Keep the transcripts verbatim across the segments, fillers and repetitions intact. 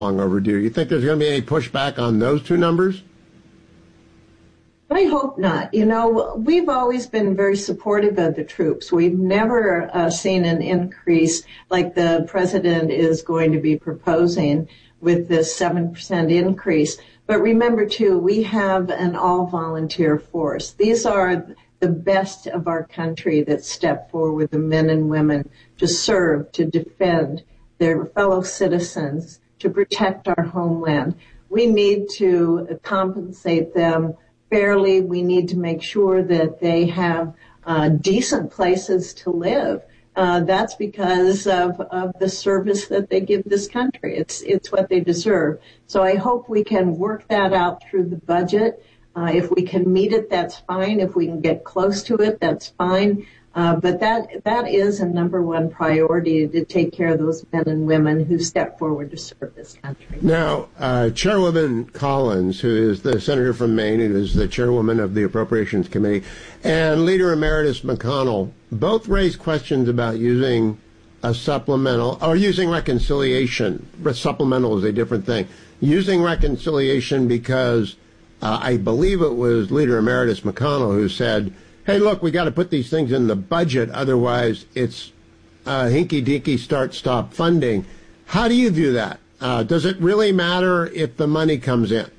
long overdue. You think there's going to be any pushback on those two numbers? I hope not. You know, we've always been very supportive of the troops. We've never uh, seen an increase like the president is going to be proposing with this seven percent increase. But remember, too, we have an all-volunteer force. These are the best of our country that step forward, the men and women, to serve, to defend their fellow citizens, to protect our homeland. We need to compensate them fairly. We need to make sure that they have uh, decent places to live. Uh, that's because of, of the service that they give this country. It's it's what they deserve. So I hope we can work that out through the budget. Uh, if we can meet it, that's fine. If we can get close to it, that's fine. Uh, but that that is a number one priority, to take care of those men and women who step forward to serve this country. Now, uh, Chairwoman Collins, who is the senator from Maine, who is the chairwoman of the Appropriations Committee, and Leader Emeritus McConnell, both raised questions about using a supplemental, or using reconciliation. Supplemental is a different thing. Using reconciliation because uh, I believe it was Leader Emeritus McConnell who said, hey, look, we got to put these things in the budget, otherwise it's uh, hinky-dinky start-stop funding. How do you view that? Uh, does it really matter if the money comes in?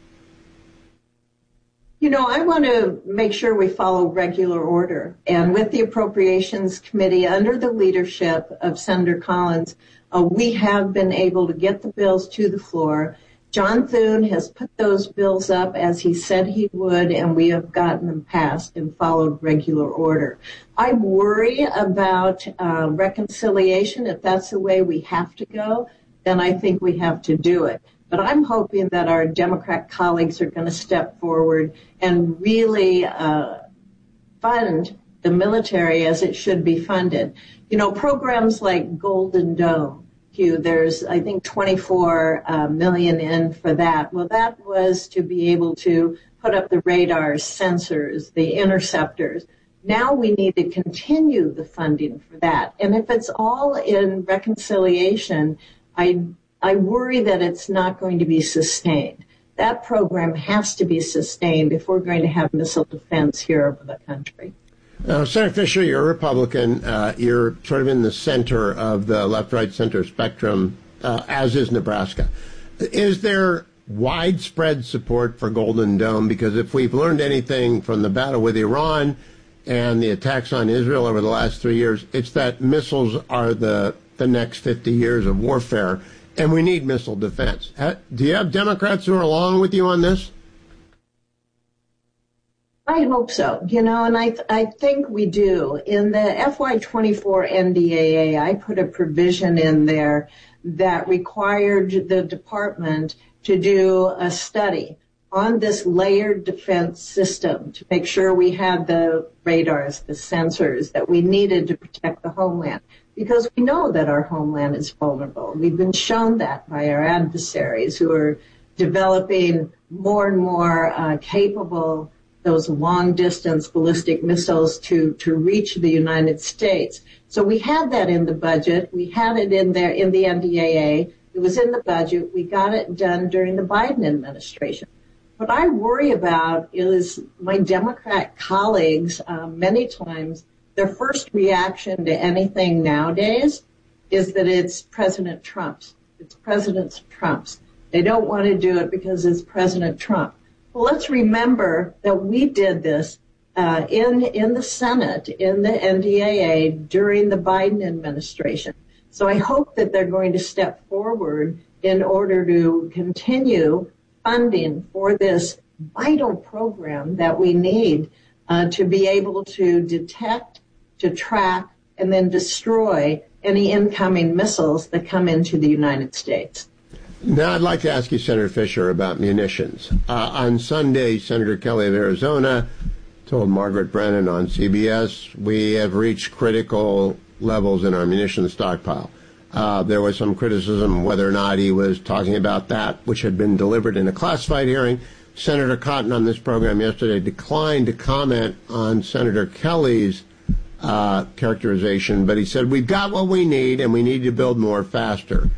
You know, I want to make sure we follow regular order. And with the Appropriations Committee, under the leadership of Senator Collins, uh, we have been able to get the bills to the floor. John Thune has put those bills up as he said he would, and we have gotten them passed and followed regular order. I worry about uh, reconciliation. If that's the way we have to go, then I think we have to do it. But I'm hoping that our Democrat colleagues are going to step forward and really uh, fund the military as it should be funded. You know, programs like Golden Dome, Hugh, there's, I think, twenty-four uh, million in for that. Well, that was to be able to put up the radars, sensors, the interceptors. Now we need to continue the funding for that. And if it's all in reconciliation, I, I worry that it's not going to be sustained. That program has to be sustained if we're going to have missile defense here over the country. Uh, Senator Fisher, you're a Republican. Uh, you're sort of in the center of the left-right center spectrum, uh, as is Nebraska. Is there widespread support for Golden Dome? Because if we've learned anything from the battle with Iran and the attacks on Israel over the last three years, it's that missiles are the, the next fifty years of warfare, and we need missile defense. Do you have Democrats who are along with you on this? I hope so, you know, and I th- I think we do. In the F Y twenty-four N D A A, I put a provision in there that required the department to do a study on this layered defense system to make sure we had the radars, the sensors that we needed to protect the homeland. Because we know that our homeland is vulnerable. We've been shown that by our adversaries who are developing more and more uh, capable those long-distance ballistic missiles to, to reach the United States. So we had that in the budget. We had it in there in the N D A A. It was in the budget. We got it done during the Biden administration. What I worry about is my Democrat colleagues, uh, many times, their first reaction to anything nowadays is that it's President Trump's. It's President Trump's. They don't want to do it because it's President Trump. Well, let's remember that we did this uh, in in the Senate, in the N D A A, during the Biden administration. So I hope that they're going to step forward in order to continue funding for this vital program that we need uh, to be able to detect, to track, and then destroy any incoming missiles that come into the United States. Now, I'd like to ask you, Senator Fisher, about munitions. Uh, on Sunday, Senator Kelly of Arizona told Margaret Brennan on C B S, we have reached critical levels in our munitions stockpile. Uh, there was some criticism whether or not he was talking about that, which had been delivered in a classified hearing. Senator Cotton on this program yesterday declined to comment on Senator Kelly's uh, characterization, but he said, we've got what we need, and we need to build more faster.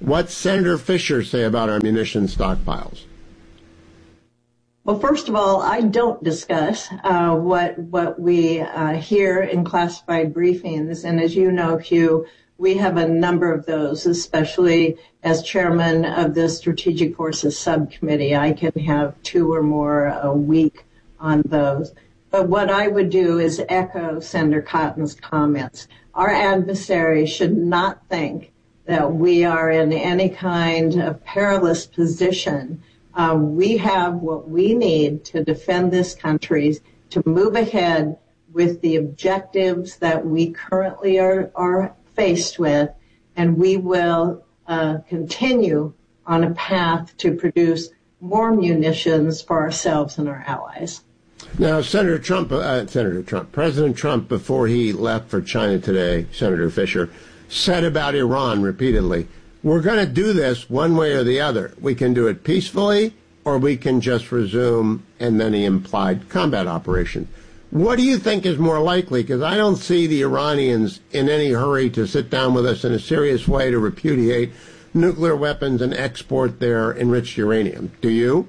What's Senator Fisher say about our munitions stockpiles? Well, first of all, I don't discuss uh, what what we uh, hear in classified briefings. And as you know, Hugh, we have a number of those, especially as chairman of the Strategic Forces Subcommittee. I can have two or more a week on those. But what I would do is echo Senator Cotton's comments. Our adversary should not think that we are in any kind of perilous position. Uh, we have what we need to defend this country, to move ahead with the objectives that we currently are, are faced with, and we will uh, continue on a path to produce more munitions for ourselves and our allies. Now, Senator Trump, uh, Senator Trump, President Trump, before he left for China today, Senator Fisher, said about Iran repeatedly, we're going to do this one way or the other. We can do it peacefully, or we can just resume, and then he implied combat operations. What do you think is more likely? Because I don't see the Iranians in any hurry to sit down with us in a serious way to repudiate nuclear weapons and export their enriched uranium. Do you?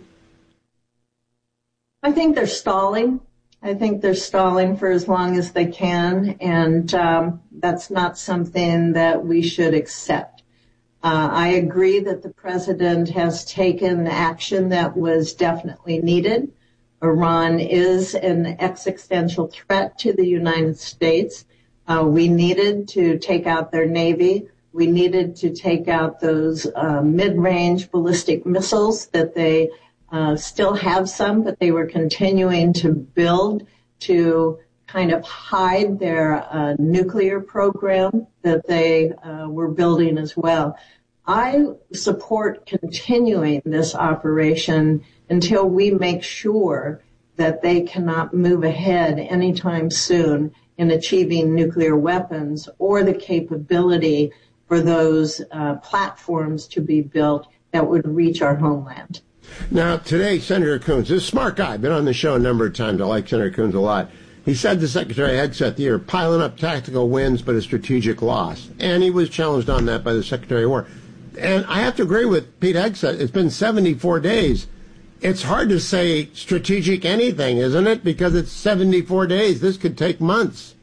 I think they're stalling. I think they're stalling for as long as they can, and um, that's not something that we should accept. Uh, I agree that the president has taken action that was definitely needed. Iran is an existential threat to the United States. Uh, we needed to take out their navy. We needed to take out those uh, mid-range ballistic missiles that they uh, still have some, but they were continuing to build to kind of hide their uh, nuclear program that they uh, were building as well. I support continuing this operation until we make sure that they cannot move ahead anytime soon in achieving nuclear weapons or the capability for those uh, platforms to be built that would reach our homeland. Now, today, Senator Coons, this is a smart guy, been on the show a number of times. I like Senator Coons a lot. He said to Secretary Hegseth, you're piling up tactical wins, but a strategic loss. And he was challenged on that by the Secretary of War. And I have to agree with Pete Hegseth. It's been seventy-four days. It's hard to say strategic anything, isn't it? Because it's seventy-four days. This could take months.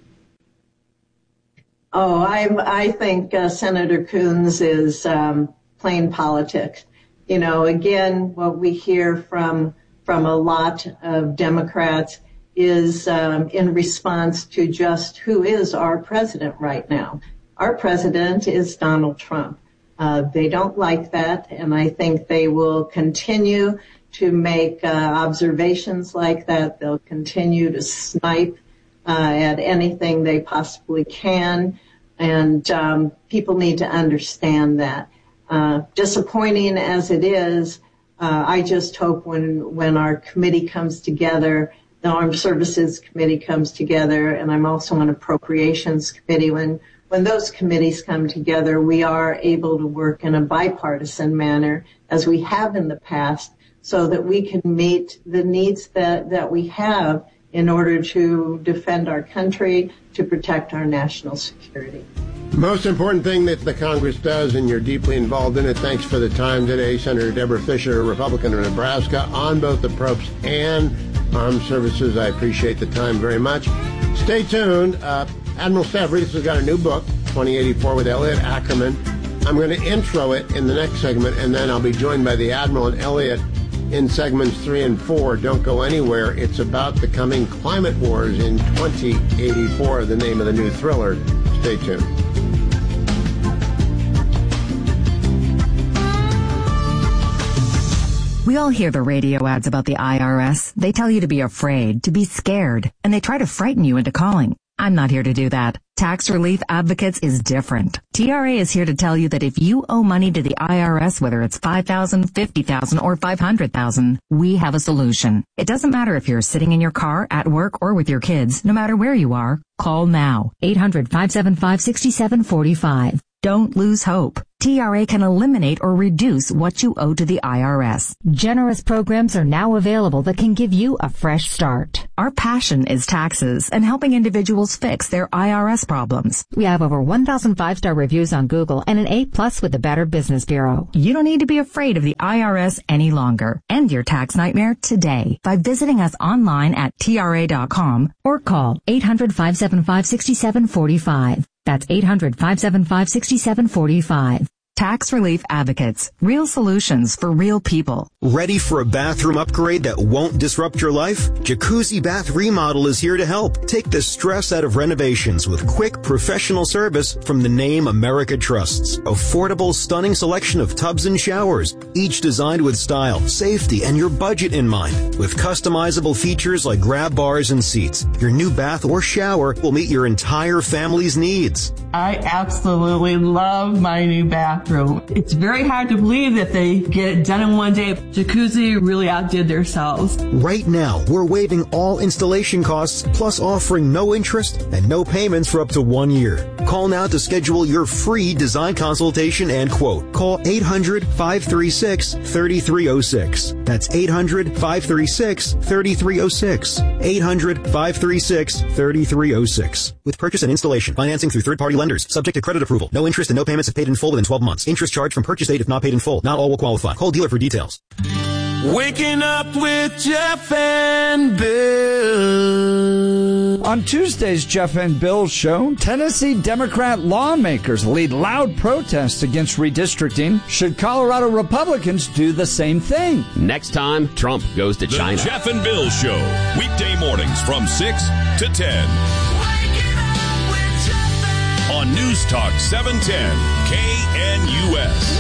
Oh, I, I think uh, Senator Coons is um, playing politics. You know, again, what we hear from from a lot of Democrats is um, in response to just who is our president right now. Our president is Donald Trump. Uh, they don't like that, and I think they will continue to make uh, observations like that. They'll continue to snipe uh, at anything they possibly can, and um, people need to understand that. Uh, disappointing as it is, uh, I just hope when when our committee comes together, the Armed Services Committee comes together, and I'm also on Appropriations Committee, when When those committees come together, we are able to work in a bipartisan manner, as we have in the past, so that we can meet the needs that, that we have in order to defend our country, to protect our national security. Most important thing that the Congress does, and you're deeply involved in it. Thanks for the time today, Senator Deborah Fisher, Republican of Nebraska, on both the P R O P S and Armed Services. I appreciate the time very much. Stay tuned. Uh, Admiral Stavridis has got a new book, twenty eighty-four, with Elliot Ackerman. I'm going to intro it in the next segment, and then I'll be joined by the Admiral and Elliot in segments three and four. Don't go anywhere. It's about the coming climate wars in twenty eighty-four, the name of the new thriller. Stay tuned. We all hear the radio ads about the I R S. They tell you to be afraid, to be scared, and they try to frighten you into calling. I'm not here to do that. Tax Relief Advocates is different. T R A is here to tell you that if you owe money to the I R S, whether it's five thousand dollars, fifty thousand dollars, or five hundred thousand dollars, we have a solution. It doesn't matter if you're sitting in your car, at work, or with your kids. No matter where you are, call now. eight hundred, five seven five, six seven four five. Don't lose hope. T R A can eliminate or reduce what you owe to the I R S. Generous programs are now available that can give you a fresh start. Our passion is taxes and helping individuals fix their I R S problems. We have over one thousand five-star reviews on Google and an A plus with the Better Business Bureau. You don't need to be afraid of the I R S any longer. End your tax nightmare today by visiting us online at T R A dot com or call eight hundred, five seven five, six seven four five. That's eight hundred, five seven five, six seven four five. Tax Relief Advocates. Real solutions for real people. Ready for a bathroom upgrade that won't disrupt your life? Jacuzzi Bath Remodel is here to help. Take the stress out of renovations with quick, professional service from the name America trusts. Affordable, stunning selection of tubs and showers, each designed with style, safety, and your budget in mind. With customizable features like grab bars and seats, your new bath or shower will meet your entire family's needs. I absolutely love my new bathroom. It's very hard to believe that they get it done in one day. Jacuzzi really outdid themselves. Right now, we're waiving all installation costs, plus offering no interest and no payments for up to one year. Call now to schedule your free design consultation and quote. Call eight hundred, five three six, three three zero six. That's eight hundred, five three six, three three zero six. eight hundred, five three six, three three zero six. With purchase and installation, financing through third-party lenders, subject to credit approval. No interest and no payments if paid in full within twelve months. Interest charged from purchase date if not paid in full. Not all will qualify. Call dealer for details. Waking up with Jeff and Bill. On Tuesday's Jeff and Bill show, Tennessee Democrat lawmakers lead loud protests against redistricting. Should Colorado Republicans do the same thing? Next time, Trump goes to the China. The Jeff and Bill show. Weekday mornings from six to ten. On News Talk seven ten K N U S.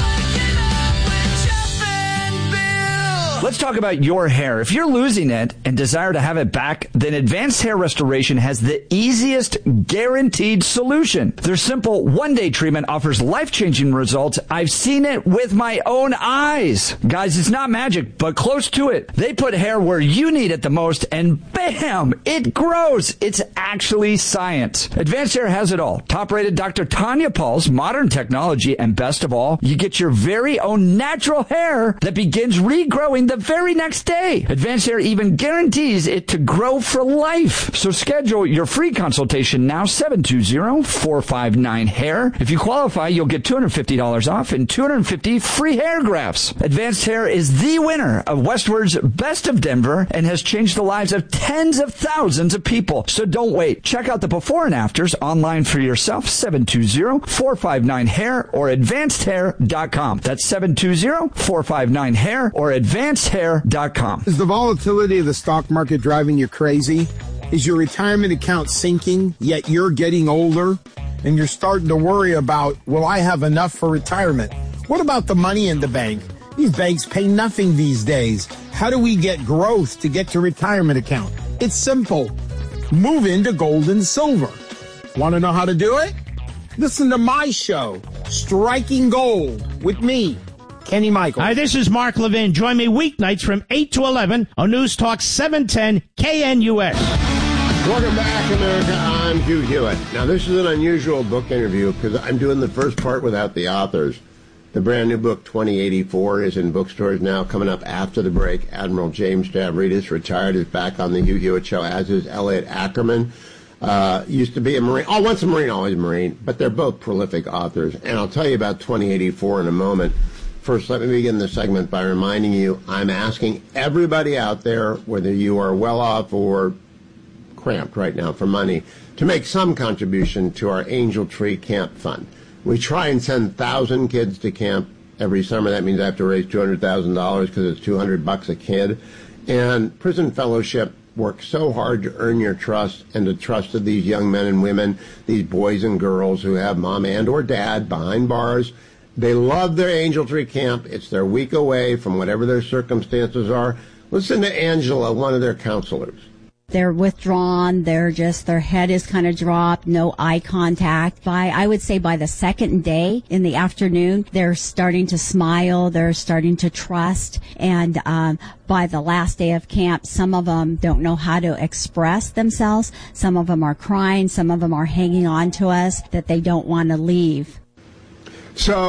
Let's talk about your hair. If you're losing it and desire to have it back, then Advanced Hair Restoration has the easiest guaranteed solution. Their simple one-day treatment offers life-changing results. I've seen it with my own eyes. Guys, it's not magic, but close to it. They put hair where you need it the most, and bam, it grows. It's actually science. Advanced Hair has it all. Top-rated Doctor Tanya Paul's modern technology, and best of all, you get your very own natural hair that begins regrowing the very next day. Advanced Hair even guarantees it to grow for life. So schedule your free consultation now, seven two zero, four five nine, hair. If you qualify, you'll get two hundred fifty dollars off and two hundred fifty free hair grafts. Advanced Hair is the winner of Westward's Best of Denver and has changed the lives of tens of thousands of people. So don't wait. Check out the before and afters online for yourself, seven two zero, four five nine, hair or advanced hair dot com. That's seven two zero, four five nine, hair or advanced hair dot com. Is the volatility of the stock market driving you crazy? Is your retirement account sinking, yet you're getting older and you're starting to worry about, will I have enough for retirement? What about the money in the bank? These banks pay nothing these days. How do we get growth to get to retirement account? It's simple. Move into gold and silver. Want to know how to do it? Listen to my show, Striking Gold, with me, Kenny Michael. Hi, this is Mark Levin. Join me weeknights from eight to eleven on News Talk seven ten K N U S. Welcome back, America. I'm Hugh Hewitt. Now, this is an unusual book interview because I'm doing the first part without the authors. The brand new book, twenty eighty-four, is in bookstores now. Coming up after the break, Admiral James Stavridis, retired, is back on the Hugh Hewitt Show, as is Elliot Ackerman. Uh, used to be a Marine. Oh, once a Marine, always a Marine. But they're both prolific authors. And I'll tell you about twenty eighty-four in a moment. First, let me begin the segment by reminding you, I'm asking everybody out there, whether you are well off or cramped right now for money, to make some contribution to our Angel Tree Camp Fund. We try and send one thousand kids to camp every summer. That means I have to raise two hundred thousand dollars because it's two hundred bucks a kid. And Prison Fellowship works so hard to earn your trust and the trust of these young men and women, these boys and girls who have mom and or dad behind bars. They love their Angel Tree Camp. It's their week away from whatever their circumstances are. Listen to Angela, one of their counselors. They're withdrawn. They're just, their head is kind of dropped, no eye contact. By, I would say by the second day in the afternoon, they're starting to smile. They're starting to trust. And um, by the last day of camp, some of them don't know how to express themselves. Some of them are crying. Some of them are hanging on to us that they don't want to leave. So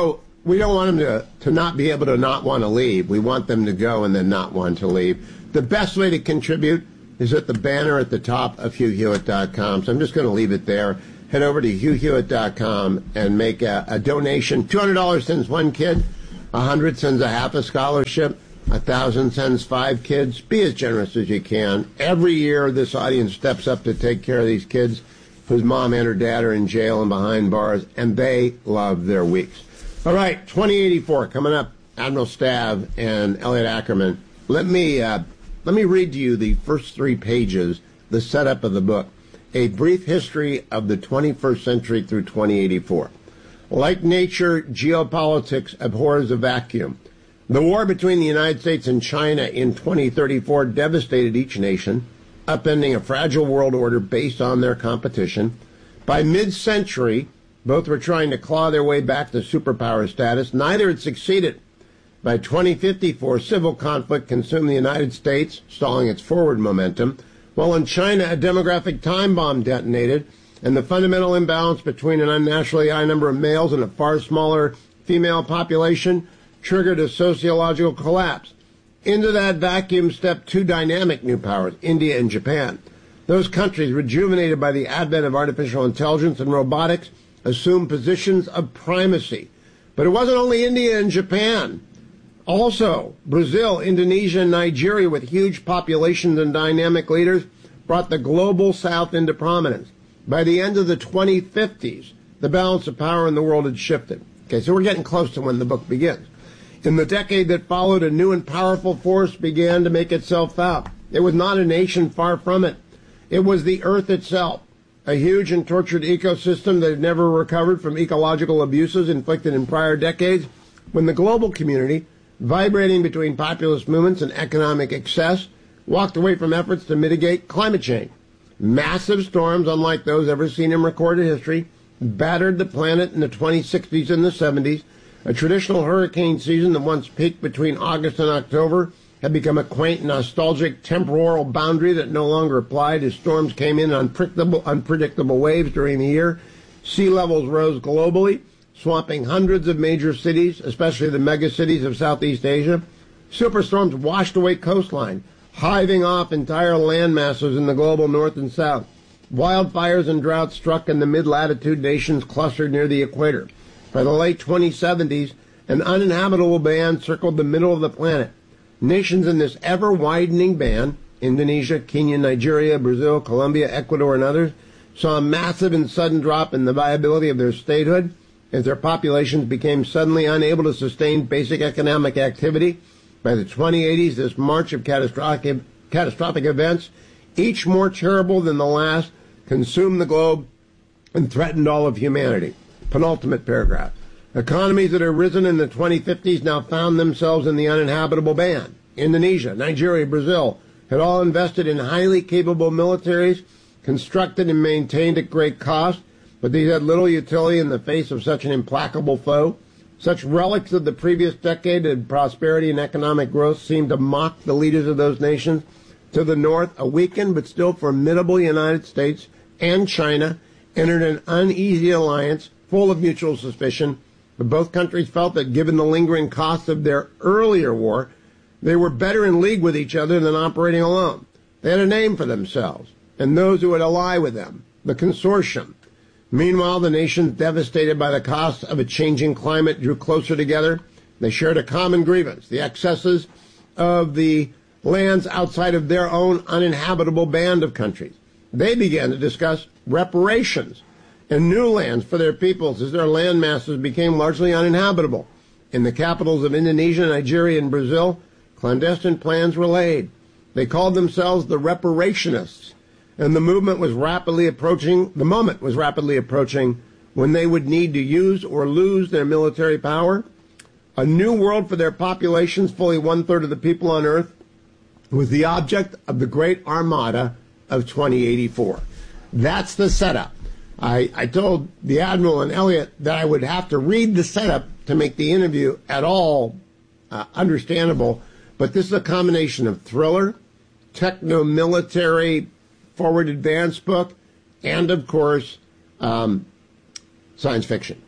we don't want them to, to not be able to not want to leave. We want them to go and then not want to leave. The best way to contribute is at the banner at the top of Hugh Hewitt dot com. So I'm just going to leave it there. Head over to Hugh Hewitt dot com and make a, a donation. two hundred dollars sends one kid. one hundred sends a half a scholarship. one thousand sends five kids. Be as generous as you can. Every year, this audience steps up to take care of these kids whose mom and her dad are in jail and behind bars, and they love their weeks. All right, twenty eighty-four coming up. Admiral Stav and Elliot Ackerman. Let me uh, let me read to you the first three pages, the setup of the book. A brief history of the twenty-first century through twenty eighty-four. Like nature, geopolitics abhors a vacuum. The war between the United States and China in twenty thirty-four devastated each nation, upending a fragile world order based on their competition. By mid-century, both were trying to claw their way back to superpower status. Neither had succeeded. By twenty fifty-four, civil conflict consumed the United States, stalling its forward momentum, while in China, a demographic time bomb detonated, and the fundamental imbalance between an unnaturally high number of males and a far smaller female population triggered a sociological collapse. Into that vacuum stepped two dynamic new powers, India and Japan. Those countries, rejuvenated by the advent of artificial intelligence and robotics, assumed positions of primacy. But it wasn't only India and Japan. Also, Brazil, Indonesia, and Nigeria, with huge populations and dynamic leaders, brought the global south into prominence. By the end of the twenty fifties, the balance of power in the world had shifted. Okay, so we're getting close to when the book begins. In the decade that followed, a new and powerful force began to make itself felt. It was not a nation, far from it. It was the Earth itself, a huge and tortured ecosystem that had never recovered from ecological abuses inflicted in prior decades, when the global community, vibrating between populist movements and economic excess, walked away from efforts to mitigate climate change. Massive storms, unlike those ever seen in recorded history, battered the planet in the twenty sixties and the seventies. A traditional hurricane season that once peaked between August and October had become a quaint, nostalgic temporal boundary that no longer applied as storms came in unpredictable, unpredictable waves during the year. Sea levels rose globally, swamping hundreds of major cities, especially the megacities of Southeast Asia. Superstorms washed away coastline, hiving off entire land masses in the global north and south. Wildfires and droughts struck in the mid-latitude nations clustered near the equator. By the late twenty seventies, an uninhabitable band circled the middle of the planet. Nations in this ever-widening band, Indonesia, Kenya, Nigeria, Brazil, Colombia, Ecuador, and others, saw a massive and sudden drop in the viability of their statehood as their populations became suddenly unable to sustain basic economic activity. By the twenty eighties, this march of catastrophic, catastrophic events, each more terrible than the last, consumed the globe and threatened all of humanity. Penultimate paragraph. Economies that had risen in the twenty fifties now found themselves in the uninhabitable band. Indonesia, Nigeria, Brazil had all invested in highly capable militaries, constructed and maintained at great cost, but these had little utility in the face of such an implacable foe. Such relics of the previous decade of prosperity and economic growth seemed to mock the leaders of those nations. To the north, a weakened but still formidable United States and China entered an uneasy alliance full of mutual suspicion, but both countries felt that given the lingering costs of their earlier war, they were better in league with each other than operating alone. They had a name for themselves, and those who would ally with them, the consortium. Meanwhile, the nations devastated by the costs of a changing climate drew closer together. They shared a common grievance, the excesses of the lands outside of their own uninhabitable band of countries. They began to discuss reparations and new lands for their peoples as their land masses became largely uninhabitable. In the capitals of Indonesia, Nigeria, and Brazil, clandestine plans were laid. They called themselves the reparationists, and the movement was rapidly approaching, the moment was rapidly approaching when they would need to use or lose their military power. A new world for their populations, fully one-third of the people on Earth, was the object of the Great Armada of twenty eighty-four. That's the setup. I, I told the Admiral and Elliot that I would have to read the setup to make the interview at all uh, understandable, but this is a combination of thriller, techno-military, forward advance book, and, of course, um, science fiction.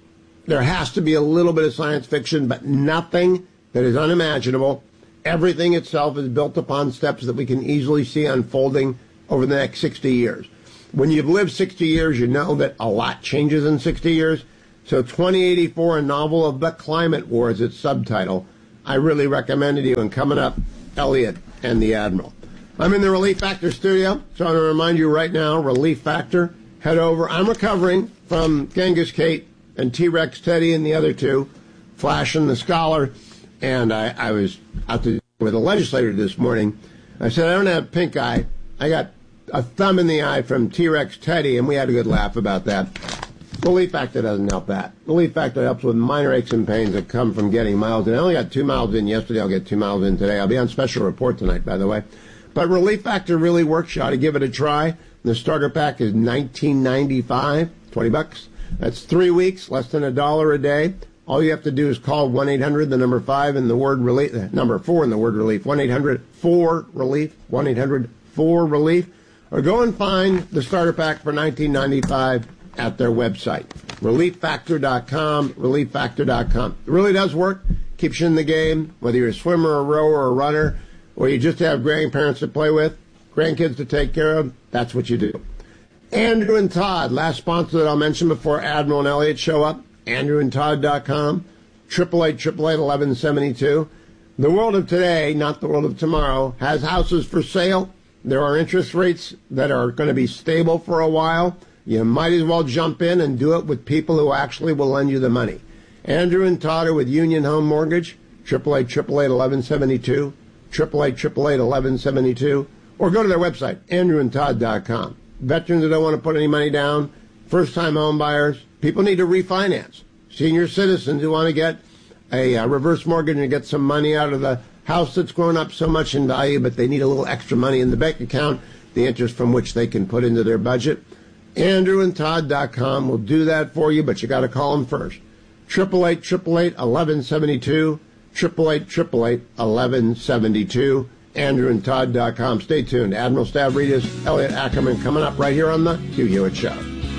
There has to be a little bit of science fiction, but nothing that is unimaginable. Everything itself is built upon steps that we can easily see unfolding over the next sixty years. When you've lived sixty years, you know that a lot changes in sixty years. So twenty eighty-four, a novel of the climate war is its subtitle. I really recommend it to you. And coming up, Elliot and the Admiral. I'm in the Relief Factor studio, so I'm going to remind you right now, Relief Factor, head over. I'm recovering from Genghis Kate and T-Rex Teddy and the other two, Flash and the Scholar, and I, I was out to, with a legislator this morning. I said, I don't have pink eye. I got a thumb in the eye from T-Rex Teddy, and we had a good laugh about that. Relief Factor doesn't help that. Relief Factor helps with minor aches and pains that come from getting miles in. I only got two miles in yesterday. I'll get two miles in today. I'll be on special report tonight, by the way. But Relief Factor really works. You ought to give it a try. The starter pack is nineteen ninety-five, twenty bucks. That's three weeks, less than a dollar a day. All you have to do is call one eight hundred, the number five, and the word relief, number four in the word relief, one eight hundred four relief, one eight hundred four relief, or go and find the starter pack for nineteen ninety-five at their website, relief factor dot com, relief factor dot com. It really does work, keeps you in the game, whether you're a swimmer, a rower, or a runner, or you just have grandparents to play with, grandkids to take care of, that's what you do. Andrew and Todd, last sponsor that I'll mention before Admiral and Elliot show up, andrew and todd dot com, eight eight eight, eight eight, eleven seventy-two. The world of today, not the world of tomorrow, has houses for sale. There are interest rates that are going to be stable for a while. You might as well jump in and do it with people who actually will lend you the money. Andrew and Todd are with Union Home Mortgage, eight eight eight, eight eight, eleven seventy-two, eight eight eight, eight eight, eleven seventy-two, or go to their website, andrew and todd dot com. Veterans that don't want to put any money down, first-time home buyers, people need to refinance. Senior citizens who want to get a, a reverse mortgage and get some money out of the house that's grown up so much in value, but they need a little extra money in the bank account, the interest from which they can put into their budget. andrew and todd dot com will do that for you, but you got to call them first. eight eight eight, eight eight eight, eleven seventy-two, eight eight eight, eight eight eight, eleven seventy-two, andrew and todd dot com. Stay tuned. Admiral Stavridis, Elliot Ackerman coming up right here on the Hugh Hewitt Show.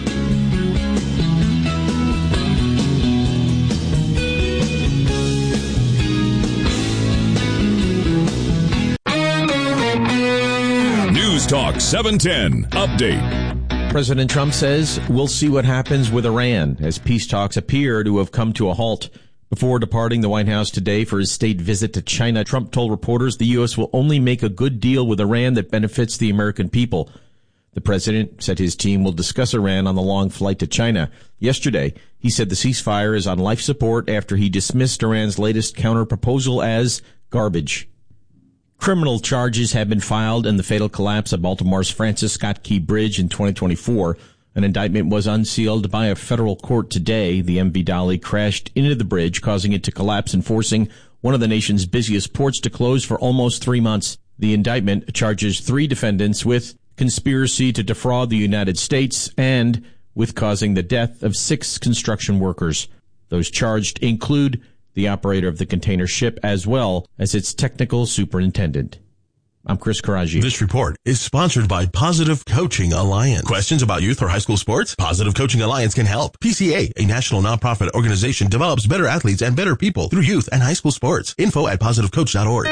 News Talk seven ten Update. President Trump says we'll see what happens with Iran as peace talks appear to have come to a halt. Before departing the White House today for his state visit to China, Trump told reporters the U S will only make a good deal with Iran that benefits the American people. The president said his team will discuss Iran on the long flight to China. Yesterday, he said the ceasefire is on life support after he dismissed Iran's latest counter-proposal as garbage. Criminal charges have been filed in the fatal collapse of Baltimore's Francis Scott Key Bridge in twenty twenty-four. An indictment was unsealed by a federal court today. The M V Dolly crashed into the bridge, causing it to collapse and forcing one of the nation's busiest ports to close for almost three months. The indictment charges three defendants with conspiracy to defraud the United States and with causing the death of six construction workers. Those charged include the operator of the container ship as well as its technical superintendent. I'm Chris Karaji. This report is sponsored by Positive Coaching Alliance. Questions about youth or high school sports? Positive Coaching Alliance can help. P C A, a national nonprofit organization, develops better athletes and better people through youth and high school sports. Info at positive coach dot org.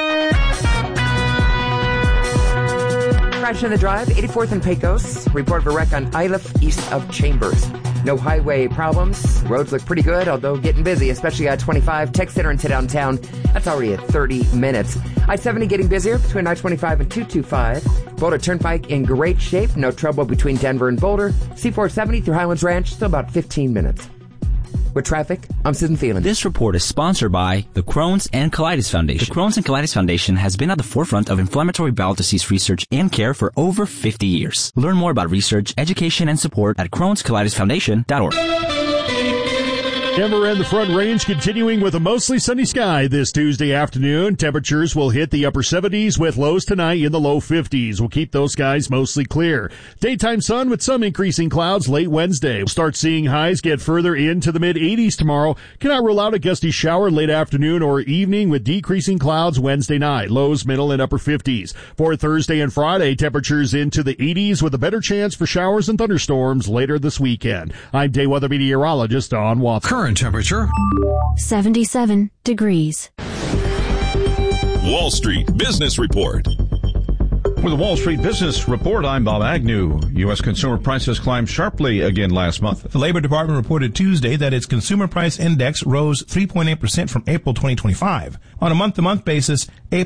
Crash in the drive, eighty-fourth and Pecos. Report of a wreck on Iliff east of Chambers. No highway problems. Roads look pretty good, although getting busy, especially I twenty-five. Tech Center into downtown. That's already at thirty minutes. I seventy getting busier between I twenty-five and two twenty-five. Boulder Turnpike in great shape. No trouble between Denver and Boulder. C four seventy through Highlands Ranch, still about fifteen minutes. With traffic, I'm Susan Phelan. This report is sponsored by the Crohn's and Colitis Foundation. The Crohn's and Colitis Foundation has been at the forefront of inflammatory bowel disease research and care for over fifty years. Learn more about research, education, and support at crohns colitis foundation dot org. Denver and the Front Range continuing with a mostly sunny sky this Tuesday afternoon. Temperatures will hit the upper seventies with lows tonight in the low fifties. We'll keep those skies mostly clear. Daytime sun with some increasing clouds late Wednesday. We'll start seeing highs get further into the mid eighties tomorrow. Cannot rule out a gusty shower late afternoon or evening with decreasing clouds Wednesday night. Lows middle and upper fifties. For Thursday and Friday, temperatures into the eighties with a better chance for showers and thunderstorms later this weekend. I'm day weather meteorologist Don Watson. current temperature, seventy-seven degrees. Wall Street Business Report. With the Wall Street Business Report, I'm Bob Agnew. U S consumer prices climbed sharply again last month. The Labor Department reported Tuesday that its consumer price index rose three point eight percent from April twenty twenty-five. On a month-to-month basis,